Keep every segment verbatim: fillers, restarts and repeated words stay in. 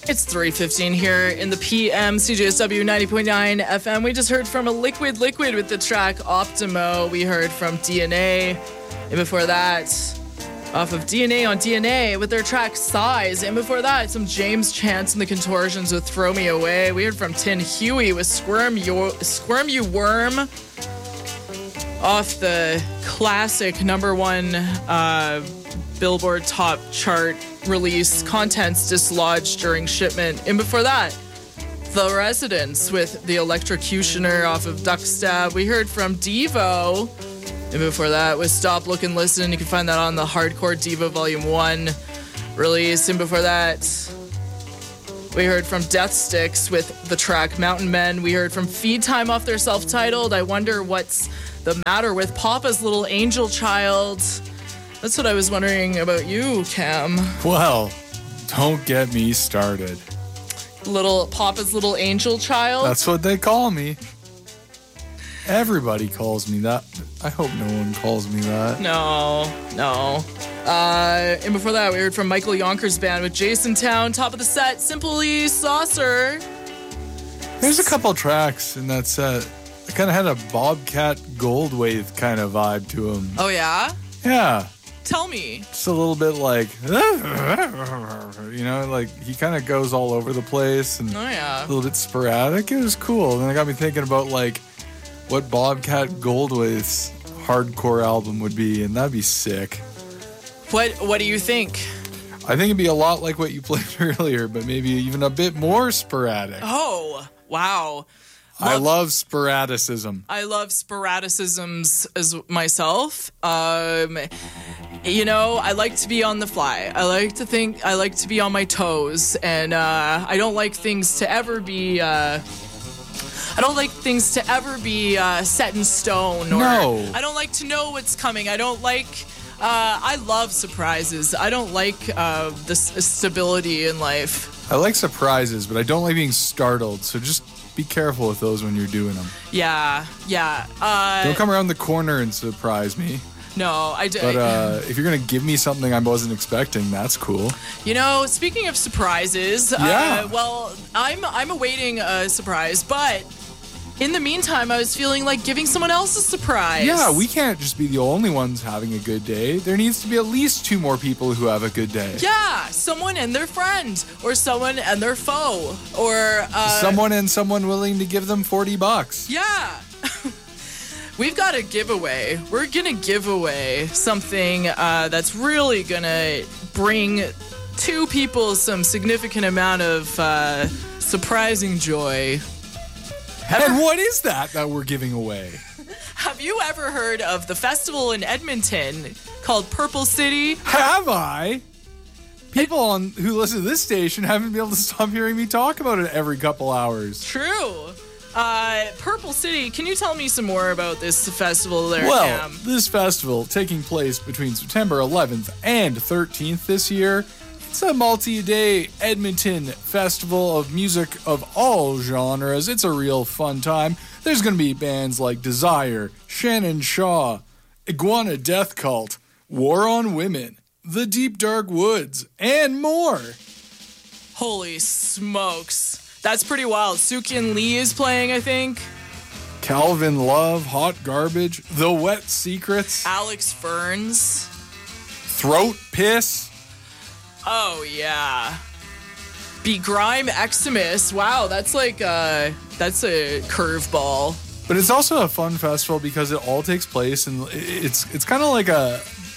It's three fifteen here in the P M, C J S W ninety point nine F M. We just heard from a Liquid Liquid with the track Optimo. We heard from D N A. And before that, off of D N A on D N A with their track Size. And before that, some James Chance and the Contortions with Throw Me Away. We heard from Tin Huey with Squirm You, Squirm You Worm. Off the classic number one uh, Billboard top chart release, Contents Dislodged During Shipment. And before that, The Residents with The Electrocutioner off of Duckstab. We heard from Devo. And before that was Stop, Look, and Listen. You can find that on the Hardcore Devo Volume one release. And before that, we heard from Death Sticks with the track Mountain Men. We heard from Feed Time off their self-titled I Wonder What's the Matter with Papa's Little Angel Child. That's what I was wondering about you, Cam. Well, don't get me started. Little Papa's Little Angel Child? That's what they call me. Everybody calls me that. I hope no one calls me that. No, no. Uh, and before that, we heard from Michael Yonkers Band with Jason Town. Top of the set, Simply Saucer. There's a couple tracks in that set. It kind of had a Bobcat Goldthwait kind of vibe to them. Oh, yeah? Yeah. Tell me. Just a little bit like, you know, like he kind of goes all over the place and oh, yeah. a little bit sporadic. It was cool. And then it got me thinking about like what Bobcat Goldthwait's hardcore album would be, and that'd be sick. What What do you think? I think it'd be a lot like what you played earlier, but maybe even a bit more sporadic. Oh, wow. Love, I love sporadicism. I love sporadicisms as myself. Um, you know, I like to be on the fly. I like to think, I like to be on my toes. And uh, I don't like things to ever be, uh, I don't like things to ever be uh, set in stone. Or no. I don't like to know what's coming. I don't like, uh, I love surprises. I don't like uh, this stability in life. I like surprises, but I don't like being startled. So just be careful with those when you're doing them. Yeah, yeah. Uh, Don't come around the corner and surprise me. No, I do. But uh, if you're going to give me something I wasn't expecting, that's cool. You know, speaking of surprises, yeah. uh, well, I'm I'm awaiting a surprise, but in the meantime, I was feeling like giving someone else a surprise. Yeah, we can't just be the only ones having a good day. There needs to be at least two more people who have a good day. Yeah, someone and their friend, or someone and their foe, or uh, someone and someone willing to give them forty bucks. Yeah. We've got a giveaway. We're gonna give away something uh, that's really gonna bring two people some significant amount of uh, surprising joy. Ever? And what is that that we're giving away? Have you ever heard of the festival in Edmonton called Purple City? Have I? People on who listen to this station haven't been able to stop hearing me talk about it every couple hours. True. Uh, Purple City, can you tell me some more about this festival there, well, Cam? Well, this festival taking place between September eleventh and thirteenth this year. It's a multi-day Edmonton festival of music of all genres. It's a real fun time. There's going to be bands like Desire, Shannon Shaw, Iguana Death Cult, War on Women, The Deep Dark Woods, and more. Holy smokes. That's pretty wild. Sukin Lee is playing, I think. Calvin Love, Hot Garbage, The Wet Secrets, Alex Ferns, Throat Piss. Oh, yeah. Begrime Eximus. Wow, that's like, uh, that's a curveball. But it's also a fun festival because it all takes place, and it's it's kind of like a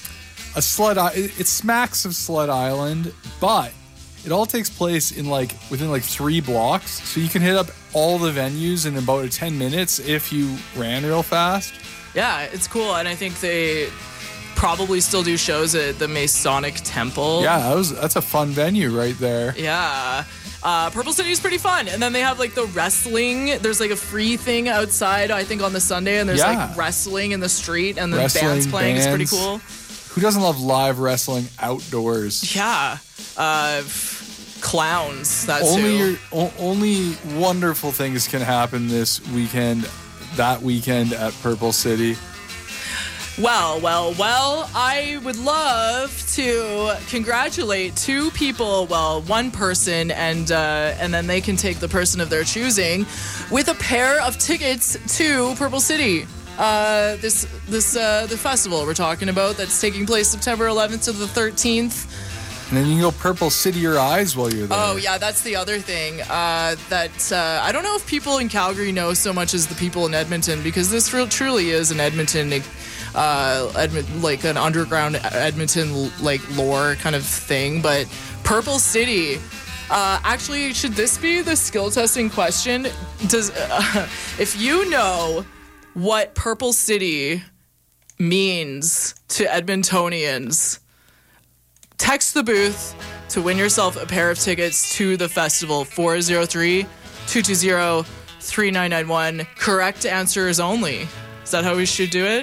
a sled. It smacks of Sled Island, but it all takes place in like within like three blocks, so you can hit up all the venues in about ten minutes if you ran real fast. Yeah, it's cool, and I think they probably still do shows at the Masonic Temple. Yeah, that was that's a fun venue right there. Yeah. Uh, Purple City is pretty fun. And then they have like the wrestling. There's like a free thing outside, I think, on the Sunday. And there's yeah. like wrestling in the street and the wrestling band's playing. bands. It's pretty cool. Who doesn't love live wrestling outdoors? Yeah. Uh, f- clowns. That's only who. your o- only wonderful things can happen this weekend, that weekend at Purple City. Well, well, well, I would love to congratulate two people, well, one person, and uh, and then they can take the person of their choosing with a pair of tickets to Purple City. Uh, this this uh, the festival we're talking about that's taking place September eleventh to the thirteenth. And then you can go Purple City your eyes while you're there. Oh, yeah, that's the other thing. Uh, that uh, I don't know if people in Calgary know so much as the people in Edmonton, because this real, truly is an Edmonton, uh, Edmont, like an underground Edmonton like lore kind of thing. But Purple City, uh, actually, should this be the skill testing question? Does uh, if you know what Purple City means to Edmontonians, text the booth to win yourself a pair of tickets to the festival. four oh three, two two zero, three nine nine one. Correct answers only. Is that how we should do it?